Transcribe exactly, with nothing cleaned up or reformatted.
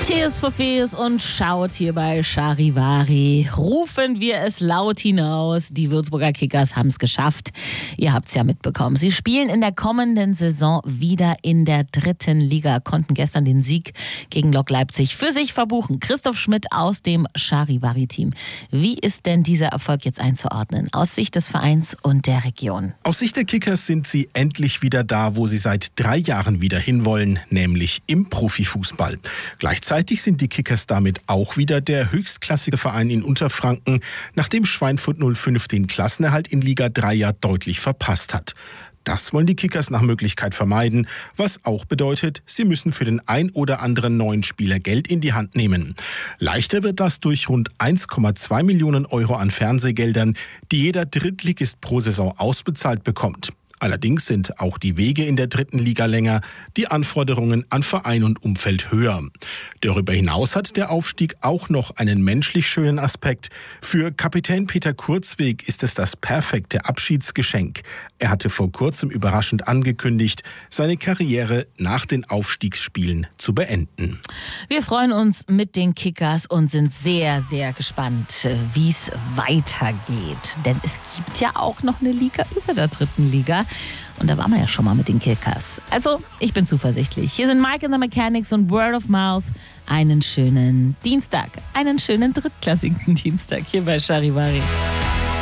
Tears for Fears und schaut hier bei Charivari. Rufen wir es laut hinaus. Die Würzburger Kickers haben es geschafft. Ihr habt es ja mitbekommen. Sie spielen in der kommenden Saison wieder in der dritten Liga. Konnten gestern den Sieg gegen Lok Leipzig für sich verbuchen. Christoph Schmidt aus dem Charivari-Team. Wie ist denn dieser Erfolg jetzt einzuordnen? Aus Sicht des Vereins und der Region. Aus Sicht der Kickers sind sie endlich wieder da, wo sie seit drei Jahren wieder hinwollen, nämlich im Profifußball. Gleichzeitig sind die Kickers damit auch wieder der höchstklassige Verein in Unterfranken, nachdem Schweinfurt null fünf den Klassenerhalt in Liga drei ja deutlich verpasst hat. Das wollen die Kickers nach Möglichkeit vermeiden, was auch bedeutet, sie müssen für den ein oder anderen neuen Spieler Geld in die Hand nehmen. Leichter wird das durch rund eins Komma zwei Millionen Euro an Fernsehgeldern, die jeder Drittligist pro Saison ausbezahlt bekommt. Allerdings sind auch die Wege in der dritten Liga länger, die Anforderungen an Verein und Umfeld höher. Darüber hinaus hat der Aufstieg auch noch einen menschlich schönen Aspekt. Für Kapitän Peter Kurzweg ist es das perfekte Abschiedsgeschenk. Er hatte vor kurzem überraschend angekündigt, seine Karriere nach den Aufstiegsspielen zu beenden. Wir freuen uns mit den Kickers und sind sehr, sehr gespannt, wie es weitergeht. Denn es gibt ja auch noch eine Liga über der dritten Liga. Und da waren wir ja schon mal mit den Kickers. Also, ich bin zuversichtlich. Hier sind Mike and the Mechanics und Word of Mouth. Einen schönen Dienstag. Einen schönen drittklassigen Dienstag hier bei Charivari.